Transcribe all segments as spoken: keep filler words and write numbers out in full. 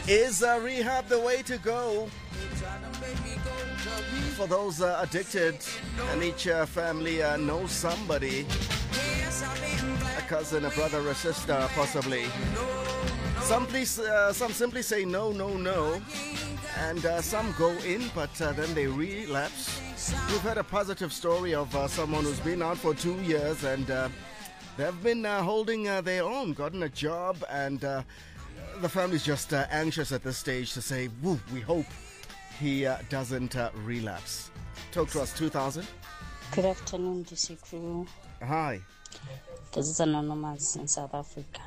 Is uh, rehab the way to go? For those uh, addicted, and each uh, family uh, knows somebody, a cousin, a brother, a sister, possibly. Some, please, uh, some simply say no, no, no, and uh, some go in, but uh, then they relapse. We've had a positive story of uh, someone who's been out for two years and uh, they've been uh, holding uh, their own, gotten a job, and uh, the family's just uh, anxious at this stage to say, woo, we hope he uh, doesn't uh, relapse. Talk to us, two thousand. Good afternoon, D C crew. Hi. This is Anonymous in South Africa.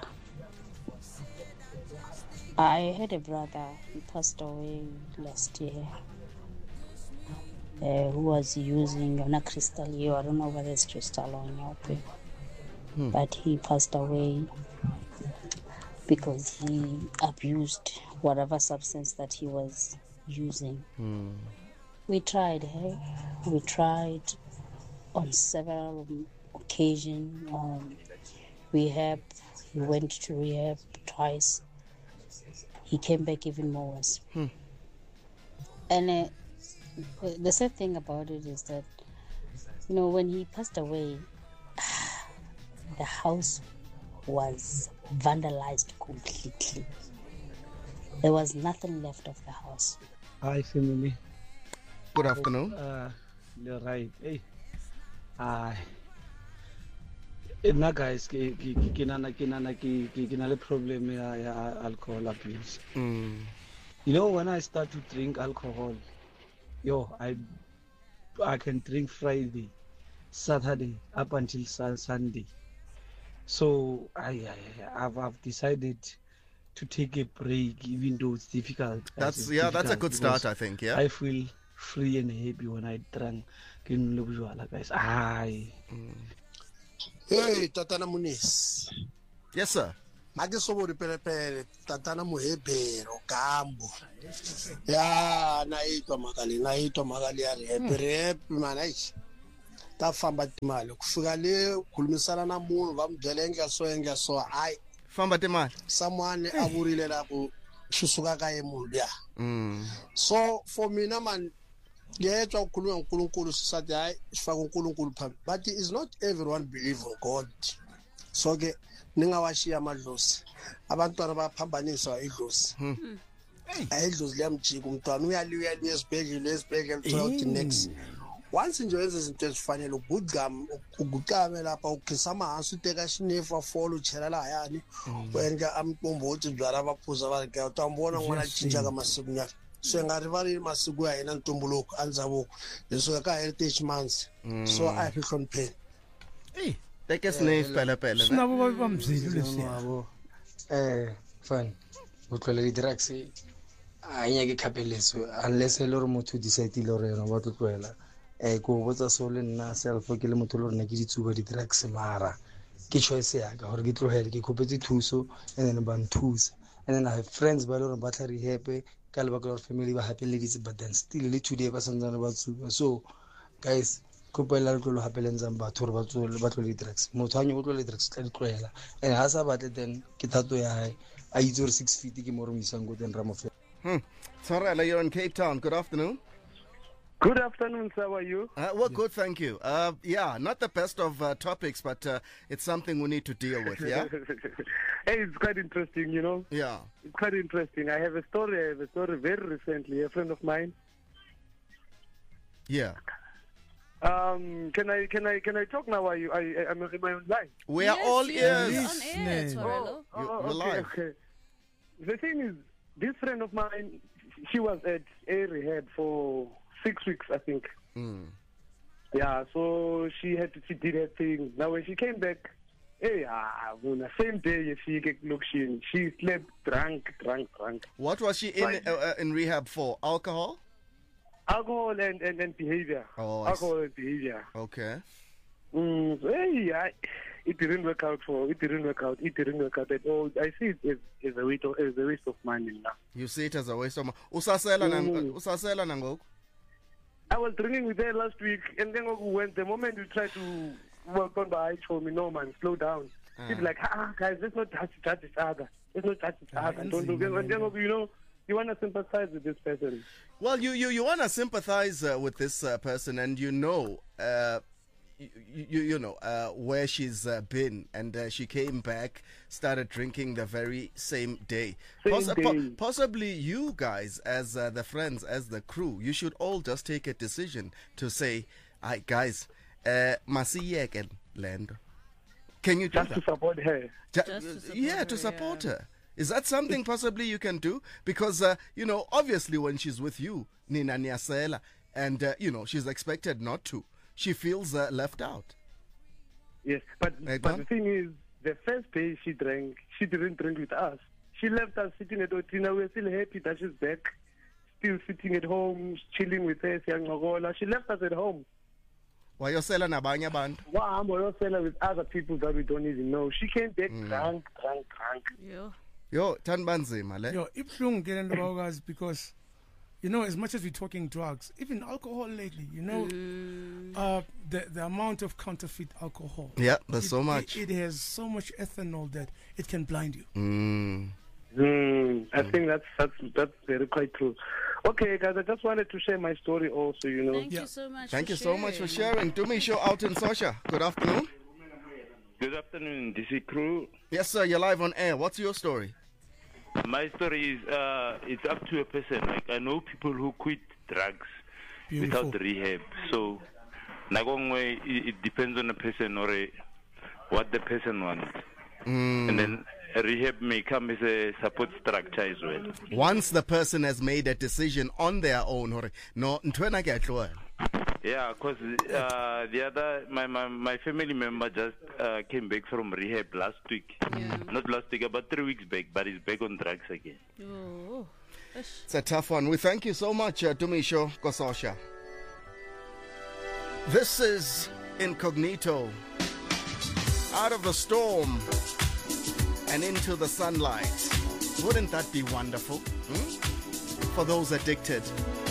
I had a brother, he passed away last year, uh, who was using on a crystal. I don't know whether it's crystal or not, hmm. but he passed away because he abused whatever substance that he was using. Hmm. We tried, hey? We tried on several occasions. Um, rehab, he went to rehab twice. He came back even more worse. Hmm. And uh, the sad thing about it is that, you know, when he passed away, the house was vandalized completely. There was nothing left of the house. Hi, family. Good afternoon. Uh, you're right. Hey. Hi. Now, guys, ke ke ke nana ke nana ke ke ke na le problem ya ya alcohol abuse. Mm. You know, when I start to drink alcohol, yo, I I can drink Friday, Saturday up until Sunday. So I, I I've I've decided to take a break, even though it's difficult. That's it's yeah, difficult that's a good start, I think. Yeah, I feel free and happy when I drink. Guys, I. Mm. Hey, Tatana Muniz. Yes, sir. Mage sobori pele pele Tatana Muhebero Gambo. Ya na ito magali na ito magali ya rep manage. Ta famba timali kufika le khulumisana na munhu va mbyele enga so enga so ai famba timali someone avurile la ku susuka ka emunhu ya. Mm. So for me na man yetwa ukukhuluma ngoNkulunkulu sisathi hayi sifaka uNkulunkulu phambi, but is not everyone believe in God. So ke ningawashiya amadlozi abantwana baphambanisa idlozi. Hmm. Ayidlozi liyamjika umntwana uyaliya liya esibhedlela esibhedlela throughout next. Once nje wenza izinto ezifanele ukugcama ukuqame lapha ukhisa amahansi uteka shinefu follow chela la yani wenga amqombothi byala abaphuza balike utambona ngona chinja ka masiku nyaka. So ngari vari masiku ya hina ntumbuluko andzavuko leswi ka heritage months. So I feel content. Eh, take a sniff pele pele. Sinabo ba bamzili lesiyabo. Eh, fine. Utlwele di drugs a nya ke khapeleso unless le re motho decide le re no ba tlotlela. Eh go botsa so le nna self ke le motho le rena ke ditsuba di drugs mara ke choice ya ka gore ke tlogele ke khopetse thuso and then ba nthusa. And then I have friends ba le re ba tla rehab ka le ba ka family ba happy ladies, but then still le today ba santsana ba tsuba. So guys kopela le tlo hapelentsang batho re ba tsole ba tlo le drugs motho a nyo tlo le drugs tla di tloela and ha sa batle then ke thato ya hae a itse gore six feet ke mo re misang go then Ramofela. Hmm. Sorry, you're in Cape Town. Good afternoon. Good afternoon, sir. How are you? Uh, well, good, thank you. Uh, yeah, not the best of uh, topics, but uh, it's something we need to deal with, yeah? Hey, it's quite interesting, you know? Yeah. It's quite interesting. I have a story, I have a story very recently. A friend of mine. Yeah. Um, can I can I can I talk now? Are you? I am I online? We are yes, all ears. Yes, on air, Torello. Oh, oh, You're okay, live. okay. The thing is, this friend of mine, she was at a rehab for six weeks, I think. Mm. Yeah, so she had to, she did her thing. Now when she came back, hey, ah, on the same day she look she she slept drunk, drunk, drunk. What was she in uh, uh, in rehab for? Alcohol? Alcohol and, and, and behavior. Oh, alcohol and behavior. Okay. Mm, so, hey, I, it didn't work out for. It didn't work out. It didn't work out at all. I see it as, as a waste of as a waste of money now. You see it as a waste of money. Usasela mm. Usasela nangoku. I was drinking with her last week, and then when the moment you try to work on by told me, no man, slow down. Uh. She'd be like, ah, guys, let's not touch, touch each other. Let's not touch each other. Don't do it. And then, you know, you want to sympathize with this person. Well, you you, you want to sympathize uh, with this uh, person, and you know, uh, you, you you know uh, where she's uh, been, and uh, she came back, started drinking the very same day. Same Poss- day. po- possibly you guys, as uh, the friends, as the crew, you should all just take a decision to say, "I guys, uh, masiyeke lento." Can you do Just that? to support her. Ju- Just to support yeah, her, to support yeah. her. Is that something possibly you can do? Because, uh, you know, obviously when she's with you, Nina Nyasela, and, uh, you know, she's expected not to. She feels uh, left out. Yes, but, Right, but Don? the thing is, the first day she drank, she didn't drink with us. She left us sitting at Otina. We're still happy that she's back, still sitting at home, chilling with her. Siyancokola. She left us at home. Wayosela nabanye abantu. Wahamba uyosela with other people that we don't even know. She came back drunk, drunk, drunk. Yo. Yo, tanbanzima le. Yo, ibuhlungu ke lento guys, because you know, as much as we're talking drugs, even alcohol lately, you know, uh, the the amount of counterfeit alcohol. Yeah, there's it, so much. It, it has so much ethanol that it can blind you. Mm. Mm, I think that's that's that's very quite true. Okay, guys, I just wanted to share my story also. You know. Thank Yeah. you so much. Thank for you so much for sharing. sharing. Dumi Show out in Sosha. Good afternoon. Good afternoon, D C crew. Yes, sir, you're live on air. What's your story? My story is uh, it's up to a person. Like I know people who quit drugs Beautiful. without rehab. So, nagongwe it, it depends on the person or a, what the person wants, Mm. and then a rehab may come as a support structure as well. Once the person has made a decision on their own, hore, no, ntwena ke a tlohela. Yeah, because uh, the other my, my my family member just uh, came back from rehab last week. Yeah. Not last week, about three weeks back, but he's back on drugs again. Oh. Ish. It's a tough one. We thank you so much, uh, Tumisho Kososha. This is Incognito. Out of the storm and into the sunlight. Wouldn't that be wonderful? Hmm? For those addicted.